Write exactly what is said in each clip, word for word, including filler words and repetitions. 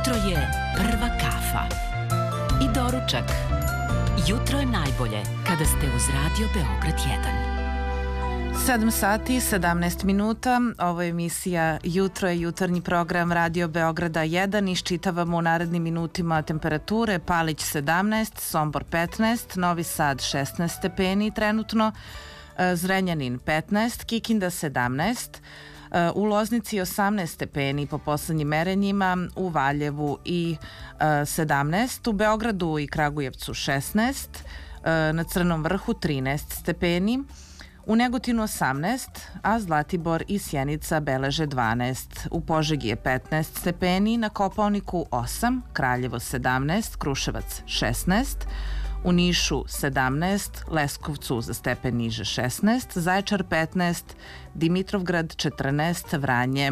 Jutro je prva kafa i doručak. Jutro je najbolje kada ste uz Radio Beograd jedan. sedam sati i sedamnaest minuta, ovo je emisija Jutro je jutarnji program Radio Beograda jedan. Iščitavamo u narednim minutima temperature. Palić sedamnaest, Sombor petnaest, Novi Sad šesnaest stepeni trenutno, Zrenjanin petnaest, Kikinda sedamnaest, u Loznici osamnaest stepeni po poslednjim merenjima, u Valjevu i sedamnaest, u Beogradu i Kragujevcu šesnaest, na Crnom vrhu trinaest stepeni, u Negotinu osamnaest, a Zlatibor i Sjenica beleže dvanaest. U Požegi je petnaest stepeni, na Kopaoniku osam, Kraljevo sedamnaest, Kruševac šesnaest, u Nišu sedamnaest, Leskovcu za stepen niže šesnaest, Zaječar petnaest, Dimitrovgrad četrnaest, Vranje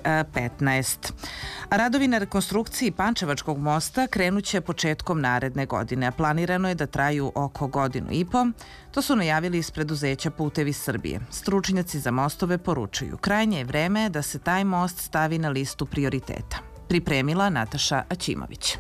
petnaest. Radovi na rekonstrukciji Pančevačkog mosta krenuće početkom naredne godine, a planirano je da traju oko godinu i po. To su najavili iz preduzeća Putevi Srbije. Stručnjaci za mostove poručuju, krajnje je vreme da se taj most stavi na listu prioriteta. Pripremila Nataša Aćimović.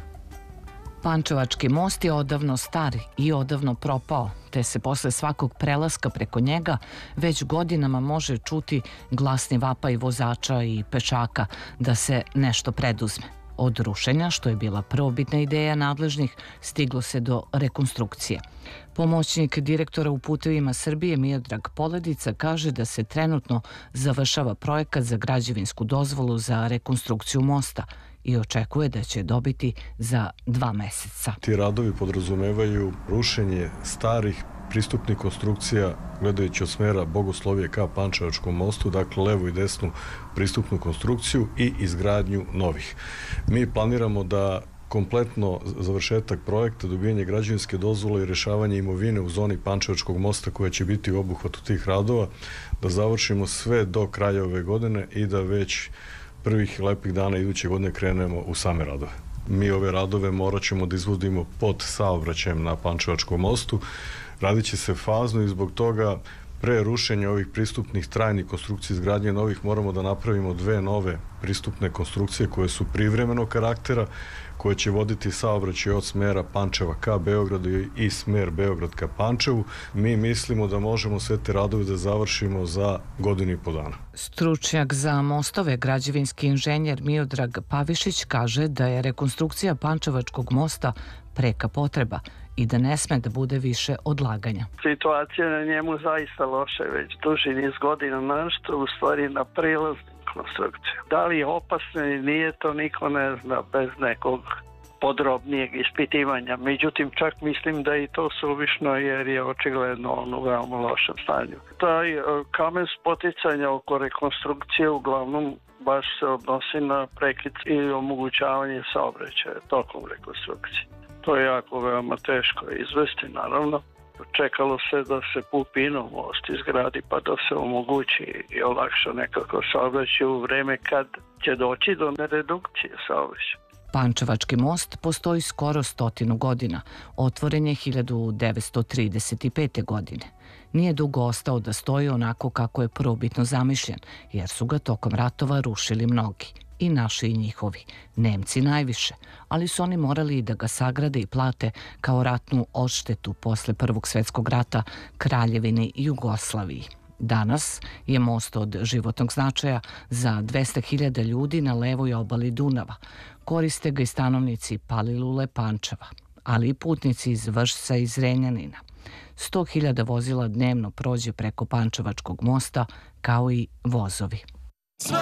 Pančevački most je odavno star i odavno propao, te se posle svakog prelaska preko njega već godinama može čuti glasni vapaj vozača i pešaka da se nešto preduzme. Od rušenja, što je bila prvobitna ideja nadležnih, stiglo se do rekonstrukcije. Pomoćnik direktora u Putevima Srbije Miodrag Poledica kaže da se trenutno završava projekat za građevinsku dozvolu za rekonstrukciju mosta i očekuje da će dobiti za dva meseca. Ti radovi podrazumevaju rušenje starih pristupnih konstrukcija gledajući od smera Bogoslovije ka Pančevačkom mostu, dakle levu i desnu pristupnu konstrukciju i izgradnju novih. Mi planiramo da kompletno završetak projekta, dobijanje građevinske dozvole i rešavanje imovine u zoni Pančevačkog mosta koja će biti u obuhvatu tih radova, da završimo sve do kraja ove godine i da već prvih lepih dana iduće godine krenemo u same radove. Mi ove radove morat ćemo da izvodimo pod saobraćajem na Pančevačkom mostu. Radit će se fazno i zbog toga pre rušenja ovih pristupnih trajnih konstrukcija izgradnje novih moramo da napravimo dve nove pristupne konstrukcije koje su privremenog karaktera, koje će voditi saobraćaj od smera Pančeva ka Beogradu i smer Beograd ka Pančevu. Mi mislimo da možemo sve te radove da završimo za godinu i po dana. Stručnjak za mostove, građevinski inženjer Miodrag Pavišić kaže da je rekonstrukcija Pančevačkog mosta preka potreba i da ne sme da bude više odlaganja. Situacija na njemu zaista loša već duži niz godina, našto u stvari na prilaznim konstrukciju. Da li je opasno ili nije, to niko ne zna bez nekog podrobnijeg ispitivanja. Međutim, čak mislim da i to suvišno jer je očigledno on u veoma lošem stanju. Taj kamen spoticanja oko rekonstrukcije uglavnom baš se odnosi na prekid i omogućavanje saobraćaja tokom rekonstrukcije. To je jako veoma teško izvesti, naravno. Čekalo se da se Pupinov most izgradi pa da se omogući i olakša nekako saobraćaj u vreme kad će doći do redukcije saobraćaja. Pančevački most postoji skoro stotinu godina. Otvoren je hiljadu devetsto trideset pete. godine. Nije dugo ostao da stoji onako kako je prvobitno zamišljen, jer su ga tokom ratova rušili mnogi. I naši i njihovi, Nemci najviše, ali su oni morali i da ga sagrade i plate kao ratnu odštetu posle Prvog svetskog rata Kraljevini Jugoslaviji. Danas je most od životnog značaja za dvesta hiljada ljudi na levoj obali Dunava. Koriste ga i stanovnici Palilule, Pančeva, ali i putnici iz Vršca i Zrenjanina. sto hiljada vozila dnevno prođe preko Pančevačkog mosta, kao i vozovi.